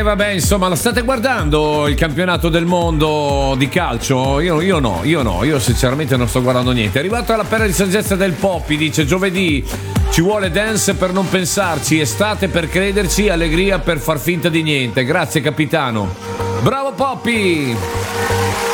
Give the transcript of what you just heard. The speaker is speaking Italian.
vabbè, insomma, la state guardando il campionato del mondo di calcio? Io no, io sinceramente non sto guardando niente. È arrivato alla perla di saggezza del Poppi, dice: giovedì ci vuole dance per non pensarci, estate per crederci, allegria per far finta di niente. Grazie capitano. Bravo Poppi!